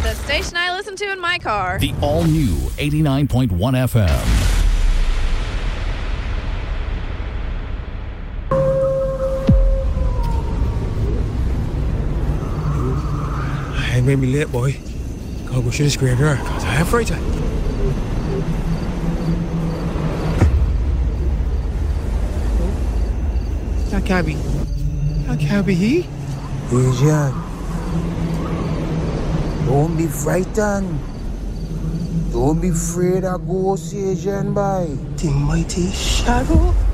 The station I listen to in my car. The all-new 89.1 FM. It made me late, boy. Gotta go to this graveyard, because I have fright. That can't be. That can't be he. Asian. Don't be frightened. Don't be afraid of ghosts, Asian boy. The mighty shadow.